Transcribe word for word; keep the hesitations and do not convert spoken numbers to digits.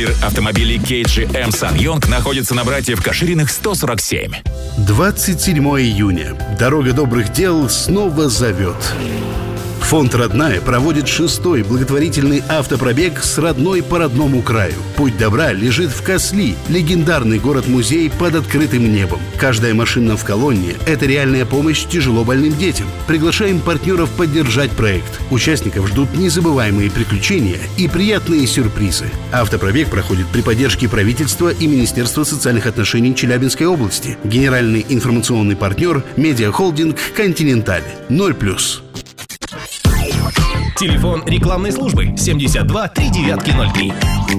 Мир автомобилей кей джи эм Сан-Йонг находится на братьев Кашириных сто сорок семь. двадцать седьмого июня. Дорога добрых дел снова зовет. Фонд «Родная» проводит шестой благотворительный автопробег с родной по родному краю. Путь добра лежит в Касли, легендарный город-музей под открытым небом. Каждая машина в колонне – это реальная помощь тяжело больным детям. Приглашаем партнеров поддержать проект. Участников ждут незабываемые приключения и приятные сюрпризы. Автопробег проходит при поддержке правительства и Министерства социальных отношений Челябинской области. Генеральный информационный партнер – медиахолдинг «Континенталь». ноль плюс. Телефон рекламной службы семьдесят два три девятки ноль три.